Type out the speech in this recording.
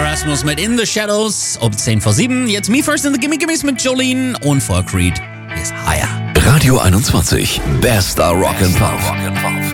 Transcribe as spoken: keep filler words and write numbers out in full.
Erasmus mit In the Shadows um zehn vor sieben. Jetzt Me First in the Gimme Gimmes mit Jolene und vor Creed ist Higher. Radio einundzwanzig, bester Rock and Pop.